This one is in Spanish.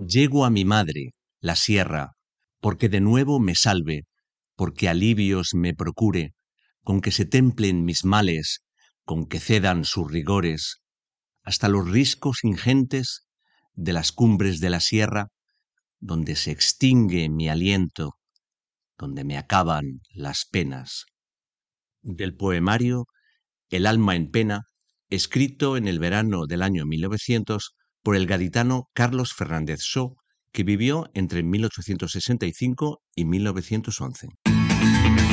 Llego a mi madre, la sierra, porque de nuevo me salve, porque alivios me procure, con que se templen mis males, con que cedan sus rigores, hasta los riscos ingentes de las cumbres de la sierra, donde se extingue mi aliento, donde me acaban las penas. Del poemario El alma en pena, escrito en el verano del año 1900 por el gaditano Carlos Fernández Shaw, que vivió entre 1865 y 1911.